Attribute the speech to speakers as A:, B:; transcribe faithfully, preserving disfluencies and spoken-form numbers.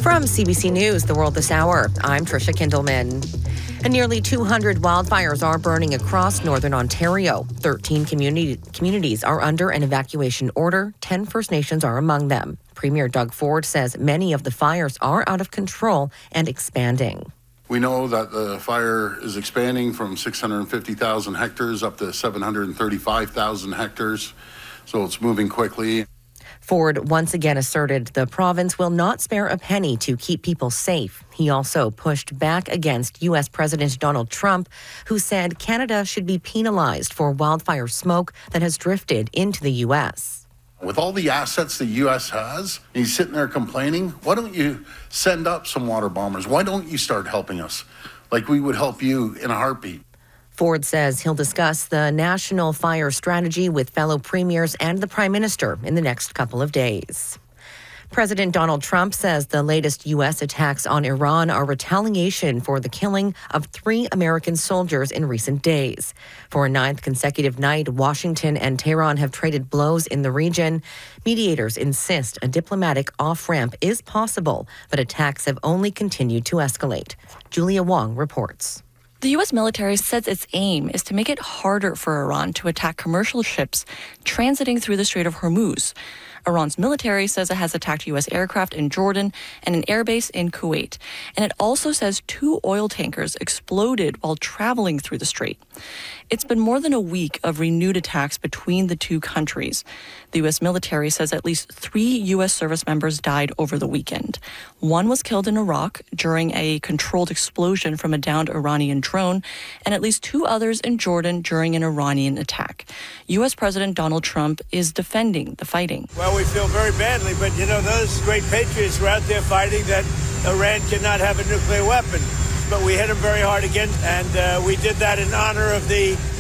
A: From C B C News, The World This Hour, I'm Tricia Kindleman. And nearly two hundred wildfires are burning across northern Ontario. thirteen community, communities are under an evacuation order. ten First Nations are among them. Premier Doug Ford says many of the fires are out of control and expanding.
B: We know that the fire is expanding from six hundred fifty thousand hectares up to seven hundred thirty-five thousand hectares, so it's moving quickly.
A: Ford once again asserted the province will not spare a penny to keep people safe. He also pushed back against U S President Donald Trump, who said Canada should be penalized for wildfire smoke that has drifted into the U S.
B: With all the assets the U S has, and he's sitting there complaining, why don't you send up some water bombers? Why don't you start helping us like we would help you in a heartbeat?
A: Ford says he'll discuss the national fire strategy with fellow premiers and the Prime Minister in the next couple of days. President Donald Trump says the latest U S attacks on Iran are retaliation for the killing of three American soldiers in recent days. For a ninth consecutive night, Washington and Tehran have traded blows in the region. Mediators insist a diplomatic off-ramp is possible, but attacks have only continued to escalate. Julia Wong reports.
C: The U S military says its aim is to make it harder for Iran to attack commercial ships transiting through the Strait of Hormuz. Iran's military says it has attacked U S aircraft in Jordan and an airbase in Kuwait. And it also says two oil tankers exploded while traveling through the strait. It's been more than a week of renewed attacks between the two countries. The U S military says at least three U S service members died over the weekend. One was killed in Iraq during a controlled explosion from a downed Iranian drone, and at least two others in Jordan during an Iranian attack. U S President Donald Trump is defending the fighting.
D: Well, we feel very badly, but you know, those great patriots were out there fighting that Iran cannot have a nuclear weapon. But we hit them very hard again, and uh, we did that in honor of the